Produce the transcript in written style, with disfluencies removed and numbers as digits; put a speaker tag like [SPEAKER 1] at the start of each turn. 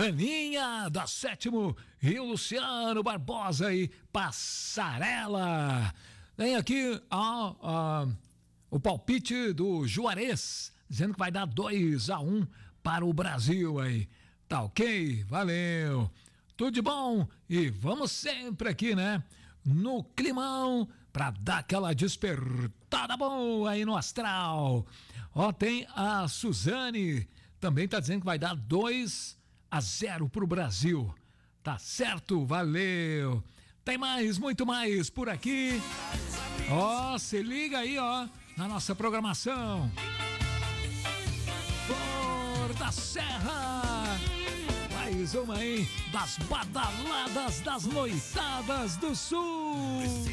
[SPEAKER 1] Aninha da Sétimo e o Luciano Barbosa e Passarela. Vem aqui o palpite do Juarez, dizendo que vai dar 2-1 para o Brasil aí. Tá ok? Valeu. Tudo de bom e vamos sempre aqui, né? No climão, pra dar aquela despertada boa aí no astral. Ó, tem a Suzane, também tá dizendo que vai dar 2-0 pro Brasil. Tá certo? Valeu. Tem mais, muito mais por aqui. Ó, se liga aí, ó, na nossa programação. Flor da Serra. Mais uma aí das badaladas das noitadas do Sul.